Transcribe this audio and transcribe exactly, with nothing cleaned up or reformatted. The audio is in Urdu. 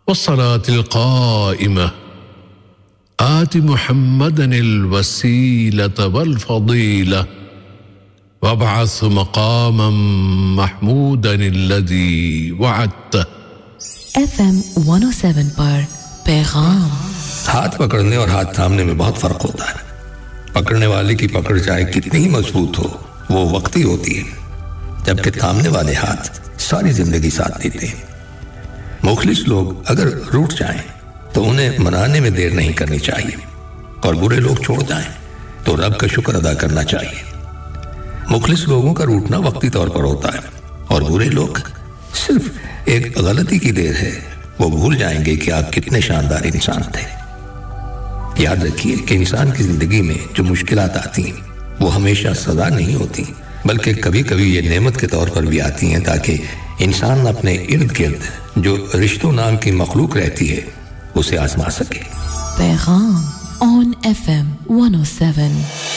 والصلاة القائمة آت محمدا الوسيلة والفضيلة وابعث مقاما محمودا الذي وعدته. ایف ایم ون او سیون پر پیغام. ہاتھ پکڑنے اور ہاتھ تھامنے میں بہت فرق ہوتا ہے. پکڑنے والے کی پکڑ چاہے کتنی ہی مضبوط ہو وہ وقتی ہوتی ہے، جبکہ تھامنے والے ہاتھ ساری زندگی ساتھ دیتے ہیں. مخلص لوگ اگر روٹ جائیں تو انہیں منانے میں دیر نہیں کرنی چاہیے، اور برے لوگ چھوڑ جائیں تو رب کا شکر ادا کرنا چاہیے. مخلص لوگوں کا روٹنا وقتی طور پر ہوتا ہے، اور برے لوگ صرف ایک غلطی کی دیر ہے، وہ بھول جائیں گے کہ آپ کتنے شاندار انسان تھے. یاد رکھیے کہ انسان کی زندگی میں جو مشکلات آتی ہیں وہ ہمیشہ سزا نہیں ہوتی، بلکہ کبھی کبھی یہ نعمت کے طور پر بھی آتی ہیں تاکہ انسان اپنے ارد گرد جو رشتوں نام کی مخلوق رہتی ہے اسے آزما سکے. پیغام آن ایف ایم ون او سیون.